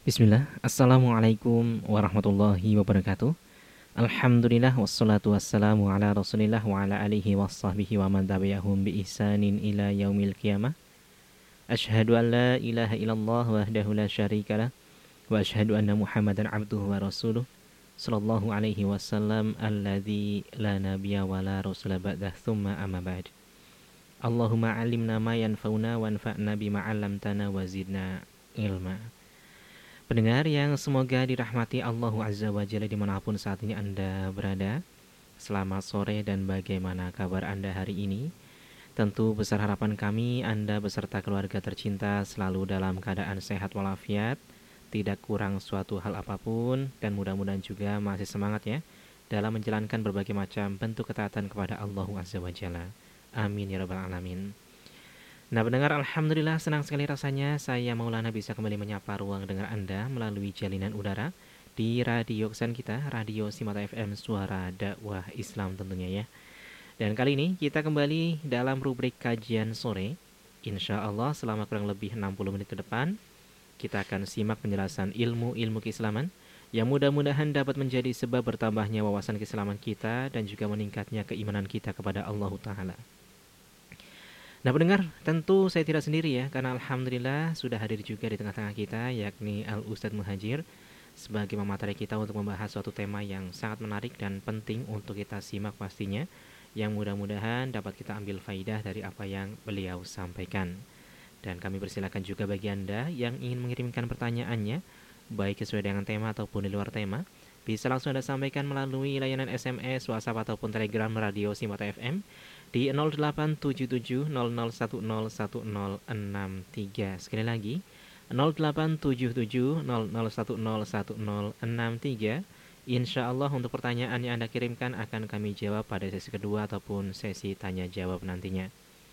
Bismillah, Assalamualaikum warahmatullahi wabarakatuh. Alhamdulillah wassalatu wassalamu ala rasulillah wa ala alihi wasahbihi wa man tabi'ahum bi ihsanin ila yaumil qiyamah. Ashhadu an la ilaha illallah wahdahu la syarikalah wa ashhadu anna muhammadan abduhu wa rasuluh sallallahu alaihi wasallam alladzi la nabiyya wa la rasula ba'dah thumma amma ba'd. Allahumma alimna ma yanfa'una wanfa'na bima 'allamtana wa zidna ilma. Pendengar yang semoga dirahmati Allah Azza wa Jalla dimanapun saat ini Anda berada. Selamat sore dan bagaimana kabar Anda hari ini? Tentu besar harapan kami Anda beserta keluarga tercinta selalu dalam keadaan sehat walafiat, tidak kurang suatu hal apapun, dan mudah-mudahan juga masih semangat ya dalam menjalankan berbagai macam bentuk ketaatan kepada Allah Azza wa Jalla. Amin ya rabbal alamin. Nah pendengar, Alhamdulillah senang sekali rasanya saya Maulana bisa kembali menyapa ruang dengar Anda melalui jalinan udara di radio kesayangan kita, Radio Simata FM Suara Dakwah Islam tentunya ya. Dan kali ini kita kembali dalam rubrik kajian sore. Insya Allah selama kurang lebih 60 menit ke depan kita akan simak penjelasan ilmu-ilmu keislaman yang mudah-mudahan dapat menjadi sebab bertambahnya wawasan keislaman kita dan juga meningkatnya keimanan kita kepada Allah Ta'ala. Nah pendengar, tentu saya tidak sendiri ya, karena Alhamdulillah sudah hadir juga di tengah-tengah kita, yakni Al-Ustadz Muhajir, sebagai pemateri kita untuk membahas suatu tema yang sangat menarik dan penting untuk kita simak pastinya, yang mudah-mudahan dapat kita ambil faidah dari apa yang beliau sampaikan. Dan kami persilakan juga bagi Anda yang ingin mengirimkan pertanyaannya, baik sesuai dengan tema ataupun di luar tema, bisa langsung Anda sampaikan melalui layanan SMS, WhatsApp ataupun Telegram Radio Simata FM di 087700101063. Sekali lagi 087700101063. Insya Allah untuk pertanyaan yang Anda kirimkan akan kami jawab pada sesi kedua ataupun sesi tanya jawab nantinya.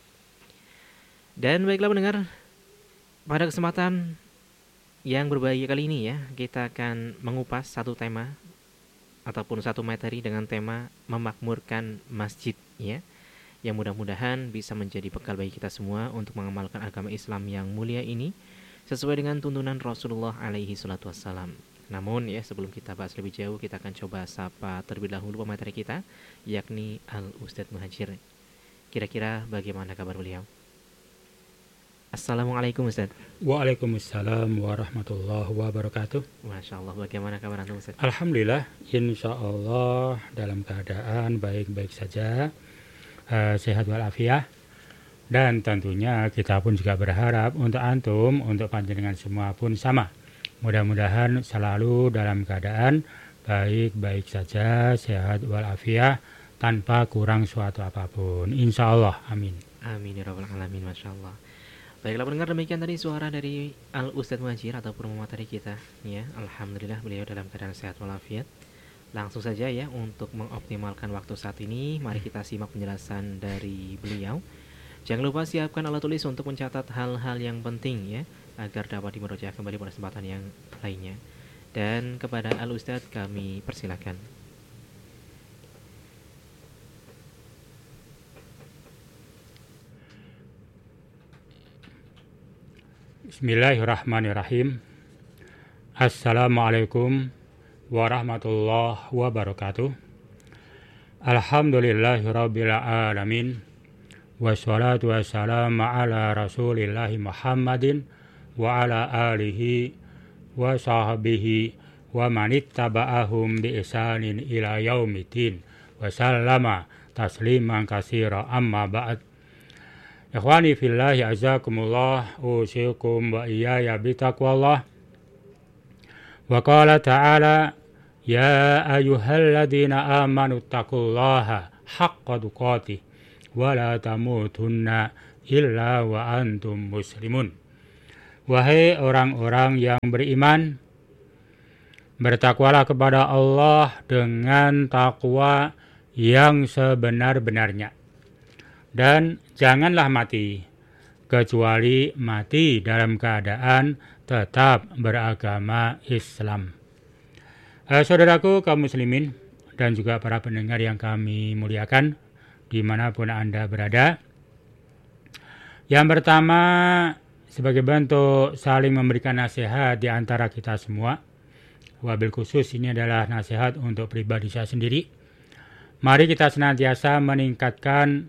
Dan baiklah pendengar, pada kesempatan yang berbahagia kali ini ya, kita akan mengupas satu tema ataupun satu materi dengan tema memakmurkan masjid ya, yang mudah-mudahan bisa menjadi bekal bagi kita semua untuk mengamalkan agama Islam yang mulia ini sesuai dengan tuntunan Rasulullah alaihi salatu wassalam. Namun ya sebelum kita bahas lebih jauh, kita akan coba sapa terlebih dahulu pemateri kita, yakni Al-Ustadz Muhajir. Kira-kira bagaimana kabar beliau? Assalamualaikum Ustaz. Waalaikumsalam warahmatullahi wabarakatuh. Masya Allah, bagaimana kabar Antum Ustaz? Alhamdulillah, insya Allah dalam keadaan baik-baik saja, sehat walafiat. Dan tentunya kita pun juga berharap untuk antum, untuk panjenengan semua pun sama. Mudah-mudahan selalu dalam keadaan baik-baik saja, sehat walafiat, tanpa kurang suatu apapun. Insya Allah, amin. Amin ya rabbal alamin, Masya Allah. Baiklah pendengar, demikian tadi suara dari Al-Ustadz Muhajir ataupun pemateri kita ya. Alhamdulillah beliau dalam keadaan sehat walafiat. Langsung saja ya, untuk mengoptimalkan waktu saat ini, mari kita simak penjelasan dari beliau. Jangan lupa siapkan alat tulis untuk mencatat hal-hal yang penting ya, agar dapat dimurojaah kembali pada kesempatan yang lainnya. Dan kepada Al-Ustadz kami persilakan. Bismillahirrahmanirrahim. Assalamualaikum warahmatullahi wabarakatuh. Alhamdulillahirabbil alamin. Wassalatu wassalamu ala Rasulillahi Muhammadin wa ala alihi wa sahbihi wa manittaba'ahum bi ihsanin ila yaumiddin wa sallama tasliman katsira, amma ba'd. Ikhwani fillahi azakumullah, usikum wa iyaya bitaqwallah. Wa qala ta'ala, ya ayyuhalladzina amanu taqullaha haqqa tuqatih wa la tamutunna illa wa antum muslimun. Wahai orang-orang yang beriman, bertakwalah kepada Allah dengan takwa yang sebenar-benarnya. Dan janganlah mati kecuali mati dalam keadaan tetap beragama Islam. Saudaraku kaum muslimin dan juga para pendengar yang kami muliakan dimanapun Anda berada. Yang pertama, sebagai bentuk saling memberikan nasihat di antara kita semua. Wabil khusus ini adalah nasihat untuk pribadi saya sendiri. Mari kita senantiasa meningkatkan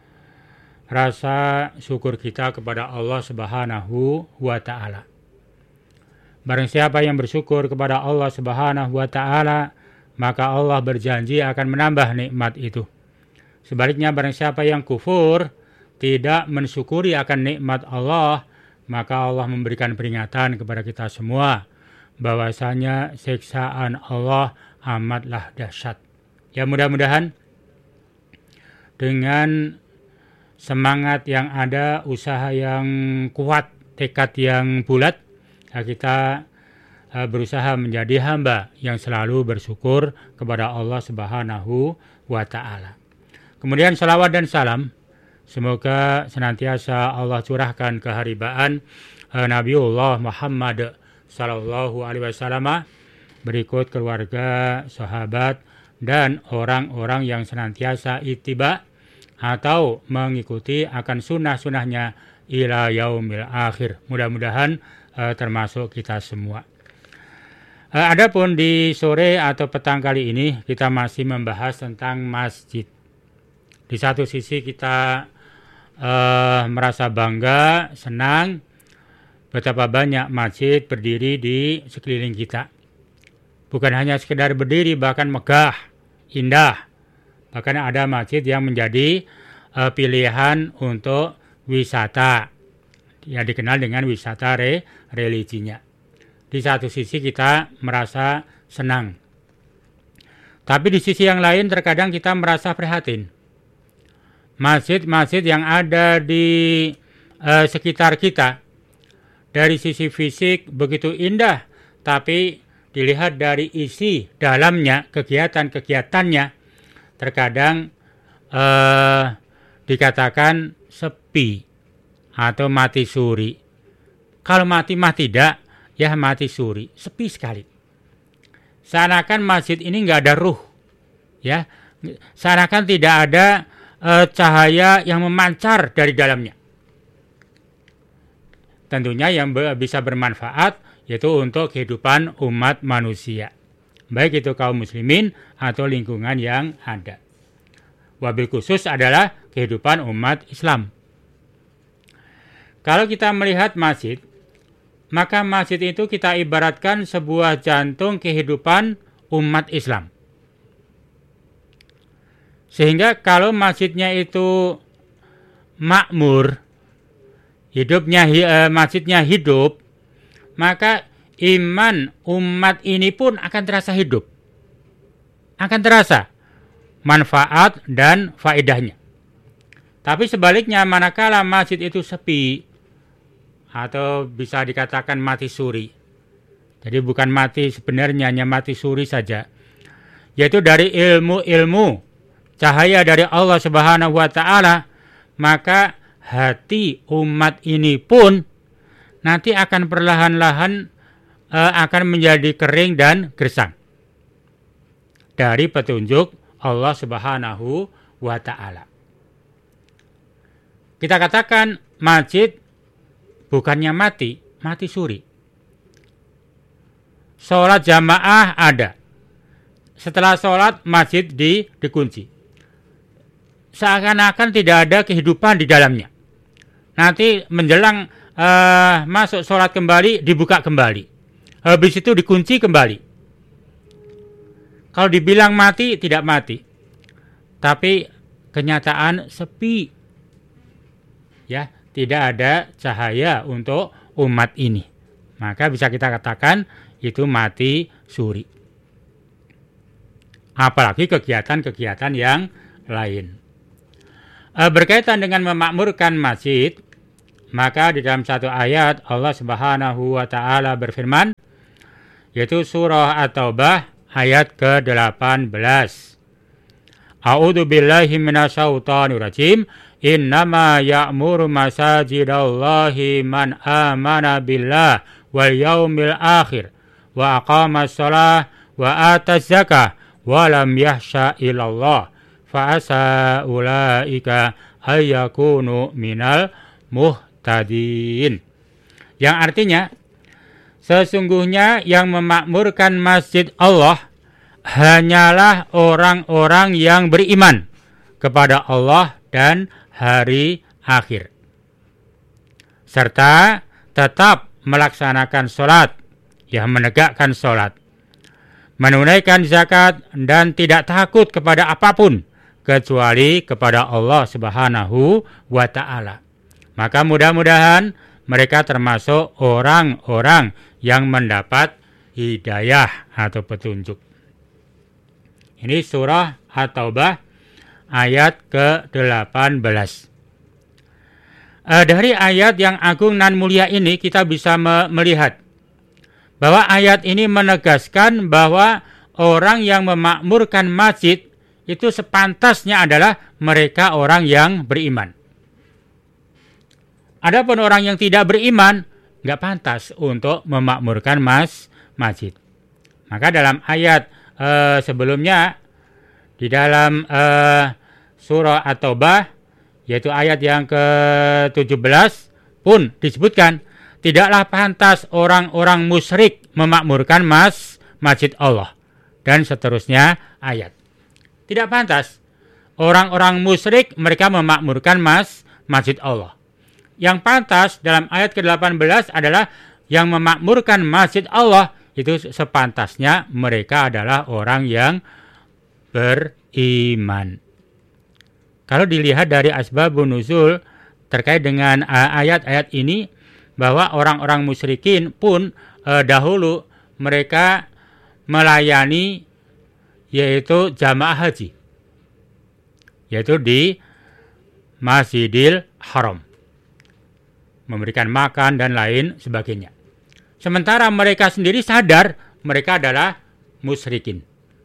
rasa syukur kita kepada Allah Subhanahu wa Ta'ala. Barang siapa yang bersyukur kepada Allah Subhanahu wa Ta'ala, maka Allah berjanji akan menambah nikmat itu. Sebaliknya, barang siapa yang kufur, tidak mensyukuri akan nikmat Allah, maka Allah memberikan peringatan kepada kita semua bahwasanya siksaan Allah amatlah dahsyat. Ya, mudah-mudahan dengan semangat yang ada, usaha yang kuat, tekad yang bulat, kita berusaha menjadi hamba yang selalu bersyukur kepada Allah Subhanahu wa Ta'ala. Kemudian salawat dan salam semoga senantiasa Allah curahkan keharibaan Nabiullah Muhammad sallallahu alaihi wasallam, berikut keluarga, sahabat, dan orang-orang yang senantiasa ittiba atau mengikuti akan sunnah-sunnahnya ila yaumil akhir. Mudah-mudahan termasuk kita semua. Adapun di sore atau petang kali ini kita masih membahas tentang masjid. Di satu sisi kita merasa bangga, senang betapa banyak masjid berdiri di sekeliling kita. Bukan hanya sekedar berdiri, bahkan megah, indah. Bahkan ada masjid yang menjadi pilihan untuk wisata. Ya, dikenal dengan wisata religinya. Di satu sisi kita merasa senang. Tapi di sisi yang lain terkadang kita merasa prihatin. Masjid-masjid yang ada di sekitar kita, dari sisi fisik begitu indah, tapi dilihat dari isi dalamnya, kegiatan-kegiatannya, terkadang dikatakan sepi atau mati suri. Kalau mati mah tidak, ya mati suri, sepi sekali. Seakan masjid ini nggak ada ruh, ya. Seakan tidak ada cahaya yang memancar dari dalamnya. Tentunya yang bisa bermanfaat yaitu untuk kehidupan umat manusia, baik itu kaum muslimin atau lingkungan yang ada. Wabil khusus adalah kehidupan umat Islam. Kalau kita melihat masjid, maka masjid itu kita ibaratkan sebuah jantung kehidupan umat Islam. Sehingga kalau masjidnya itu makmur, masjidnya hidup, maka iman umat ini pun akan terasa hidup. Akan terasa manfaat dan faedahnya. Tapi sebaliknya, manakala masjid itu sepi, atau bisa dikatakan mati suri. Jadi bukan mati sebenarnya, hanya mati suri saja. Yaitu dari ilmu-ilmu, cahaya dari Allah Subhanahu wa Ta'ala, maka hati umat ini pun nanti akan perlahan-lahan akan menjadi kering dan gersang dari petunjuk Allah Subhanahu wa Ta'ala. Kita katakan masjid bukannya mati suri. Sholat jamaah ada. Setelah sholat masjid dikunci. Seakan-akan tidak ada kehidupan di dalamnya. Nanti menjelang masuk sholat kembali, dibuka kembali. Habis itu dikunci kembali. Kalau dibilang mati, tidak mati. Tapi kenyataan sepi. Ya, tidak ada cahaya untuk umat ini. Maka bisa kita katakan itu mati suri. Apalagi kegiatan-kegiatan yang lain. Berkaitan dengan memakmurkan masjid, maka di dalam satu ayat Allah Subhanahu wa Ta'ala berfirman, yaitu surah At-Taubah ayat ke-18. A'udzu billahi minasyaitonir rajim. Innama ya'muru masajidallahi man amana billah wal yaumil akhir wa aqama shalah wa ataz zakah wa lam yahsha ilallah fa asa ulaika ayyakunu minal muhtadin. Yang artinya, sesungguhnya yang memakmurkan masjid Allah hanyalah orang-orang yang beriman kepada Allah dan hari akhir, serta tetap melaksanakan sholat, menegakkan sholat, menunaikan zakat, dan tidak takut kepada apapun kecuali kepada Allah Subhanahu wa Ta'ala. Maka mudah-mudahan mereka termasuk orang-orang yang mendapat hidayah atau petunjuk. Ini surah At-Taubah ayat ke-18. Dari ayat yang agung dan mulia ini kita bisa melihat bahwa ayat ini menegaskan bahwa orang yang memakmurkan masjid itu sepantasnya adalah mereka orang yang beriman. Adapun orang yang tidak beriman, nggak pantas untuk memakmurkan masjid. Maka dalam ayat sebelumnya, di dalam surah At-Taubah, yaitu ayat yang ke-17 pun disebutkan, tidaklah pantas orang-orang musyrik memakmurkan masjid Allah. Dan seterusnya ayat. Tidak pantas orang-orang musyrik mereka memakmurkan masjid Allah. Yang pantas dalam ayat ke-18 adalah yang memakmurkan masjid Allah itu sepantasnya mereka adalah orang yang beriman. Kalau dilihat dari asbabun nuzul terkait dengan ayat-ayat ini, bahwa orang-orang musyrikin pun dahulu mereka melayani yaitu jamaah haji, yaitu di Masjidil Haram, memberikan makan dan lain sebagainya. Sementara mereka sendiri sadar mereka adalah musyrikin.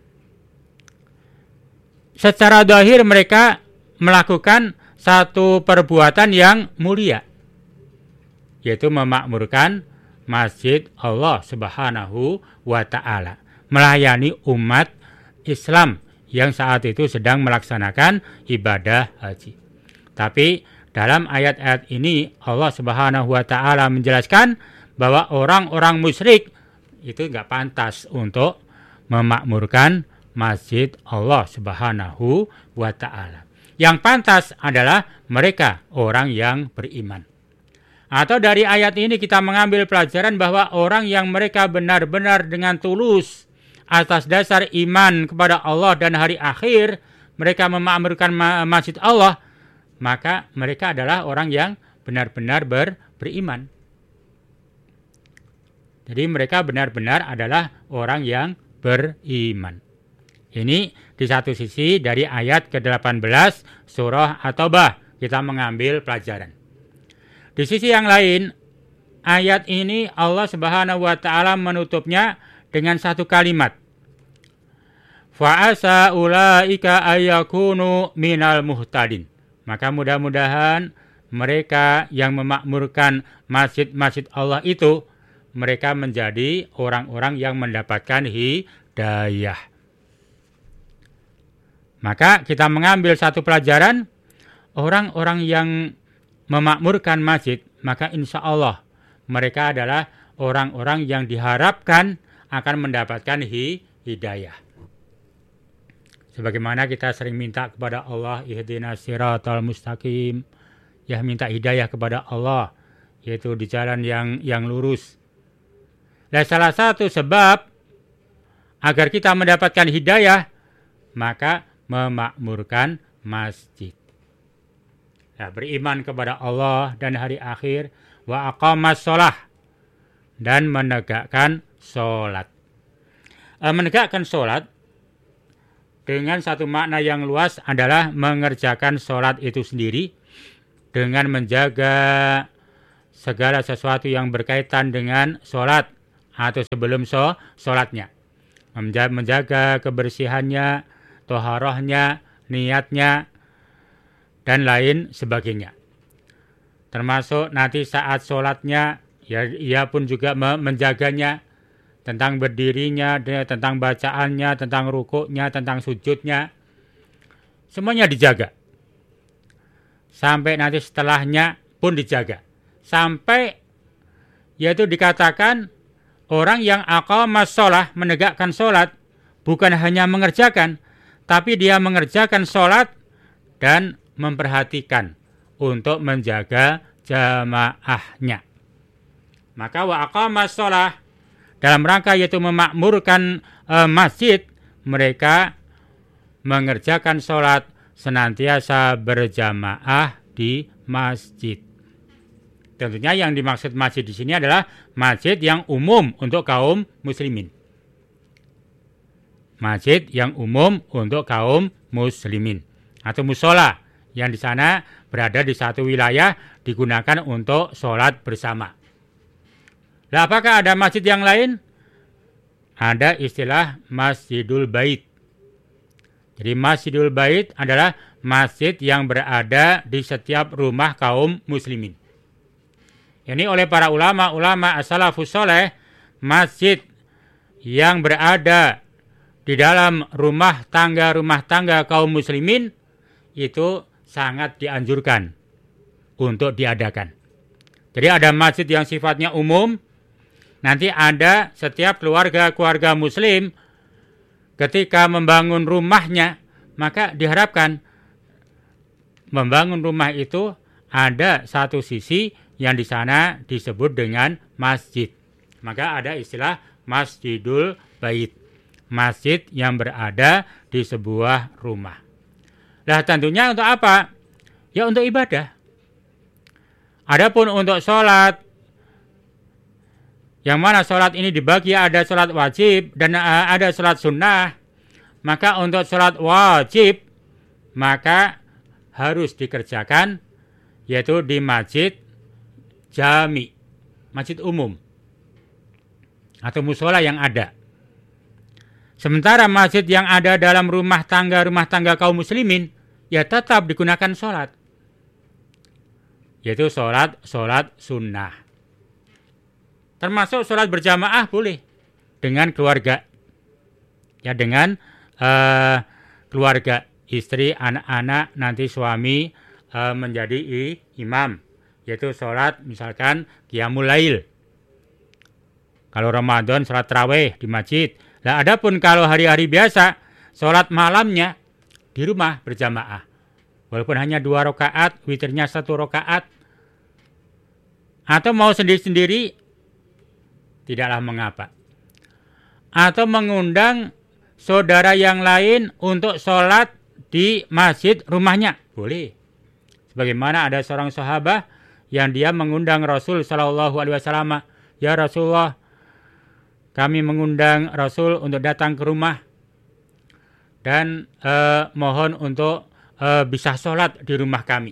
Secara zahir mereka melakukan satu perbuatan yang mulia, yaitu memakmurkan masjid Allah Subhanahu wa Ta'ala, melayani umat Islam yang saat itu sedang melaksanakan ibadah haji. Tapi dalam ayat-ayat ini Allah Subhanahu wa Ta'ala menjelaskan bahwa orang-orang musyrik itu nggak pantas untuk memakmurkan masjid Allah Subhanahu wa Ta'ala. Yang pantas adalah mereka orang yang beriman. Atau dari ayat ini kita mengambil pelajaran bahwa orang yang mereka benar-benar dengan tulus atas dasar iman kepada Allah dan hari akhir, mereka memakmurkan masjid Allah, maka mereka adalah orang yang benar-benar beriman. Jadi mereka benar-benar adalah orang yang beriman. Ini di satu sisi dari ayat ke-18 surah At-Taubah kita mengambil pelajaran. Di sisi yang lain, ayat ini Allah Subhanahu wa Ta'ala menutupnya dengan satu kalimat. Fa'asa ulaika ayyakunu minal muhtadin. Maka mudah-mudahan mereka yang memakmurkan masjid-masjid Allah itu, mereka menjadi orang-orang yang mendapatkan hidayah. Maka kita mengambil satu pelajaran, orang-orang yang memakmurkan masjid, maka insya Allah mereka adalah orang-orang yang diharapkan akan mendapatkan hidayah. Sebagaimana kita sering minta kepada Allah, ihdinas siratal mustaqim, minta hidayah kepada Allah, yaitu di jalan yang lurus. Dan salah satu sebab agar kita mendapatkan hidayah, maka memakmurkan masjid. Beriman kepada Allah dan hari akhir, wa aqamas sholah, dan menegakkan sholat. Menegakkan sholat dengan satu makna yang luas adalah mengerjakan sholat itu sendiri dengan menjaga segala sesuatu yang berkaitan dengan sholat atau sebelum sholatnya. Menjaga kebersihannya, toharohnya, niatnya, dan lain sebagainya. Termasuk nanti saat sholatnya, ia pun juga menjaganya, tentang berdirinya, tentang bacaannya, tentang rukuknya, tentang sujudnya. Semuanya dijaga. Sampai nanti setelahnya pun dijaga. Sampai yaitu dikatakan orang yang aqamas shalah, menegakkan sholat, bukan hanya mengerjakan, tapi dia mengerjakan sholat dan memperhatikan untuk menjaga jamaahnya. Maka wa aqamas shalah dalam rangka yaitu memakmurkan masjid, mereka mengerjakan sholat senantiasa berjamaah di masjid. Tentunya yang dimaksud masjid di sini adalah masjid yang umum untuk kaum muslimin. Masjid yang umum untuk kaum muslimin atau musola yang di sana berada di satu wilayah digunakan untuk sholat bersama. Nah, apakah ada masjid yang lain? Ada istilah Masjidul Bait. Jadi Masjidul Bait adalah masjid yang berada di setiap rumah kaum muslimin. Ini oleh para ulama as-salafus saleh, masjid yang berada di dalam rumah tangga kaum muslimin itu sangat dianjurkan untuk diadakan. Jadi ada masjid yang sifatnya umum, nanti ada setiap keluarga muslim ketika membangun rumahnya, maka diharapkan membangun rumah itu ada satu sisi yang di sana disebut dengan masjid. Maka ada istilah Masjidul Bait, masjid yang berada di sebuah rumah. Nah, tentunya untuk apa? Ya untuk ibadah. Adapun untuk sholat, yang mana sholat ini dibagi ada sholat wajib dan ada sholat sunnah, maka untuk sholat wajib maka harus dikerjakan yaitu di masjid jami, masjid umum atau musola yang ada. Sementara masjid yang ada dalam rumah tangga kaum muslimin ya tetap digunakan sholat, yaitu sholat sunnah. Termasuk sholat berjamaah boleh dengan keluarga, ya dengan keluarga, istri, anak-anak, nanti suami menjadi imam, yaitu sholat misalkan qiyamul lail. Kalau Ramadan sholat tarawih di masjid. Nah, adapun kalau hari-hari biasa sholat malamnya di rumah berjamaah. Walaupun hanya 2 rakaat, witirnya 1 rakaat. Atau mau sendiri-sendiri tidaklah mengapa. Atau mengundang saudara yang lain untuk sholat di masjid rumahnya, boleh. Sebagaimana ada seorang sahabat yang dia mengundang Rasul Shallallahu Alaihi Wasallam, ya Rasulullah, kami mengundang Rasul untuk datang ke rumah dan mohon untuk bisa sholat di rumah kami,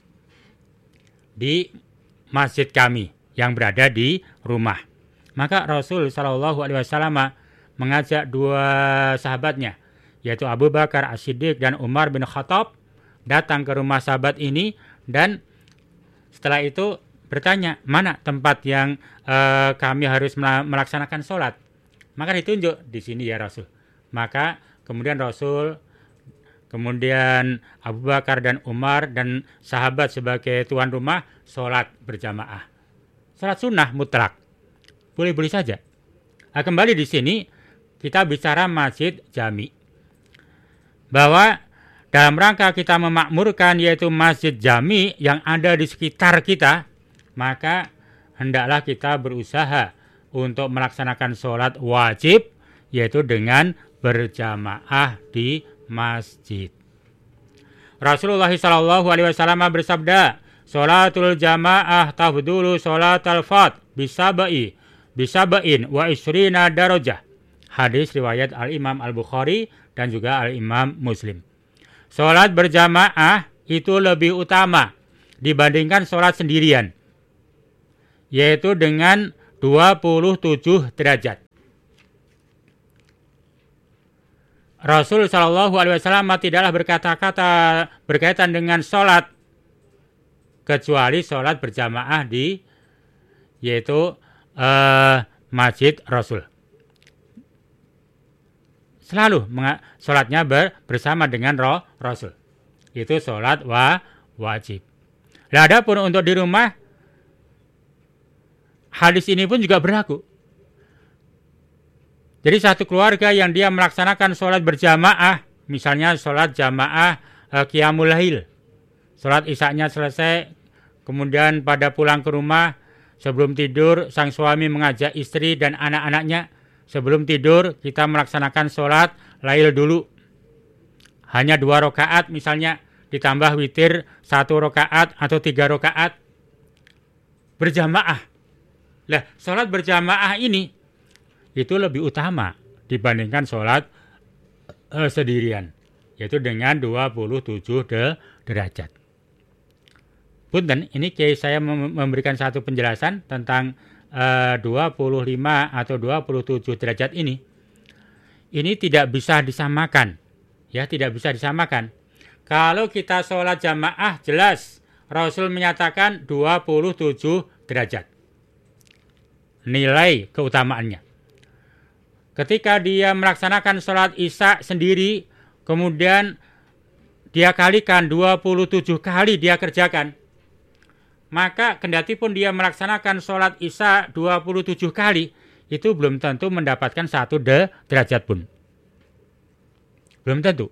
di masjid kami yang berada di rumah. Maka Rasul Shallallahu Alaihi Wasallam mengajak 2 sahabatnya, yaitu Abu Bakar As-Siddiq dan Umar bin Khattab, datang ke rumah sahabat ini dan setelah itu bertanya, mana tempat yang kami harus melaksanakan sholat? Maka ditunjuk, di sini ya Rasul. Maka kemudian Rasul, kemudian Abu Bakar dan Umar dan sahabat sebagai tuan rumah sholat berjamaah. Sholat sunnah mutlak, boleh-boleh saja. Nah, kembali di sini kita bicara masjid jami. Bahwa dalam rangka kita memakmurkan yaitu masjid jami yang ada di sekitar kita, maka hendaklah kita berusaha untuk melaksanakan sholat wajib yaitu dengan berjamaah di masjid. Rasulullah SAW bersabda, sholatul jamaah tafdulu sholatal fard bisaba'in wa isrina darajah. Hadis riwayat Al-Imam Al-Bukhari dan juga Al-Imam Muslim. Sholat berjamaah itu lebih utama dibandingkan sholat sendirian, yaitu dengan 27 derajat. Rasul Shallallahu Alaihi Wasallam tidaklah berkata-kata berkaitan dengan sholat kecuali sholat berjamaah di yaitu masjid Rasul. Selalu sholatnya bersama dengan Rasul. Itu sholat wajib. Nah, adapun untuk di rumah hadis ini pun juga berlaku. Jadi satu keluarga yang dia melaksanakan sholat berjamaah, misalnya sholat jamaah qiyamul lail, sholat isya-nya selesai, kemudian pada pulang ke rumah, sebelum tidur sang suami mengajak istri dan anak-anaknya, sebelum tidur kita melaksanakan sholat lail dulu. Hanya 2 rakaat misalnya, ditambah witir 1 rakaat atau 3 rakaat berjamaah. Lah, sholat berjamaah ini itu lebih utama dibandingkan sholat sendirian, yaitu dengan 27 derajat. Punten, ini saya memberikan satu penjelasan tentang 25 atau 27 derajat ini. Ini tidak bisa disamakan, ya, tidak bisa disamakan. Kalau kita sholat jamaah, jelas Rasul menyatakan 27 derajat nilai keutamaannya. Ketika dia melaksanakan sholat isya sendiri, kemudian dia kalikan 27 kali dia kerjakan, maka kendati pun dia melaksanakan sholat isya 27 kali, itu belum tentu mendapatkan 1 derajat pun. Belum tentu.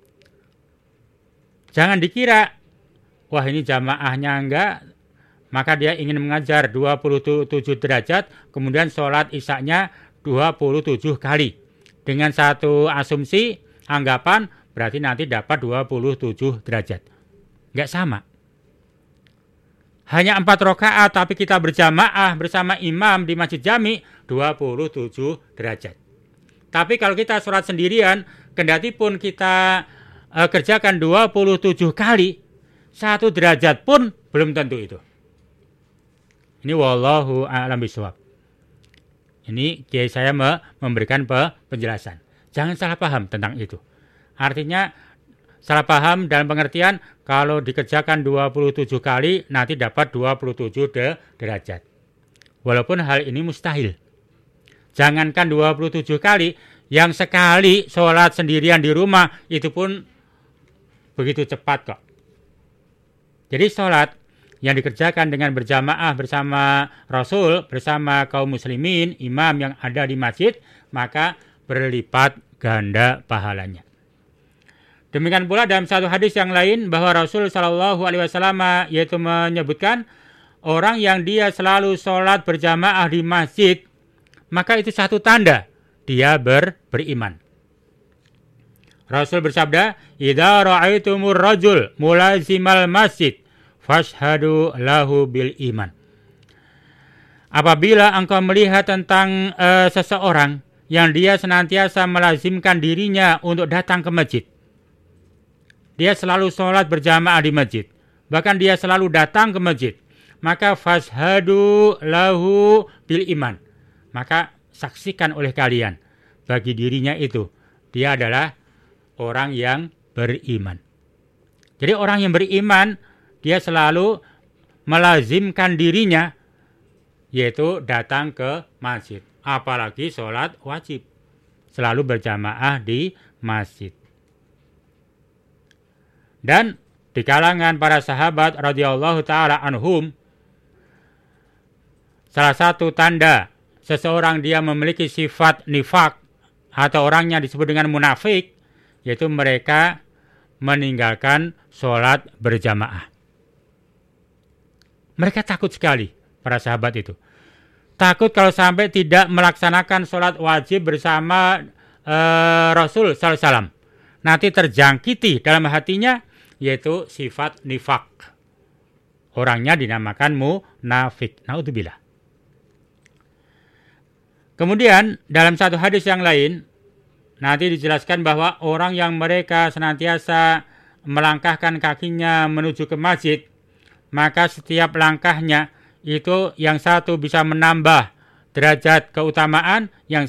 Jangan dikira, wah ini jamaahnya enggak, maka dia ingin mengajar 27 derajat, kemudian sholat isya-nya 27 kali. Dengan satu asumsi, anggapan, berarti nanti dapat 27 derajat. Enggak sama. Hanya 4 rakaat, tapi kita berjamaah bersama imam di masjid jami, 27 derajat. Tapi kalau kita sholat sendirian, kendati pun kita kerjakan 27 kali, 1 derajat pun belum tentu itu. Ini wallahu a'lam bishawab. Ini kiai saya memberikan penjelasan. Jangan salah paham tentang itu. Artinya salah paham dalam pengertian kalau dikerjakan 27 kali nanti dapat 27 derajat. Walaupun hal ini mustahil. Jangankan 27 kali, yang sekali sholat sendirian di rumah itu pun begitu cepat kok. Jadi sholat yang dikerjakan dengan berjamaah bersama Rasul, bersama kaum muslimin, imam yang ada di masjid, maka berlipat ganda pahalanya. Demikian pula dalam satu hadis yang lain bahwa Rasul SAW yaitu menyebutkan orang yang dia selalu sholat berjamaah di masjid, maka itu satu tanda dia beriman. Rasul bersabda, "Idza ra'aitumur rajul mulazimal masjid fashhadu lahu bil iman." Apabila engkau melihat tentang seseorang yang dia senantiasa melazimkan dirinya untuk datang ke masjid, dia selalu sholat berjamaah di masjid, bahkan dia selalu datang ke masjid, maka fashhadu lahu bil iman, maka saksikan oleh kalian bagi dirinya itu dia adalah orang yang beriman. Jadi orang yang beriman dia selalu melazimkan dirinya yaitu datang ke masjid, apalagi sholat wajib, selalu berjamaah di masjid. Dan di kalangan para sahabat radhiyallahu taala anhum, salah satu tanda seseorang dia memiliki sifat nifak atau orangnya disebut dengan munafik, yaitu mereka meninggalkan sholat berjamaah. Mereka takut sekali, para sahabat itu. Takut kalau sampai tidak melaksanakan sholat wajib bersama Rasul SAW. Nanti terjangkiti dalam hatinya, yaitu sifat nifak. Orangnya dinamakan munafik. Naudzubillah. Kemudian, dalam satu hadis yang lain, nanti dijelaskan bahwa orang yang mereka senantiasa melangkahkan kakinya menuju ke masjid, maka setiap langkahnya itu yang satu bisa menambah derajat keutamaan, yang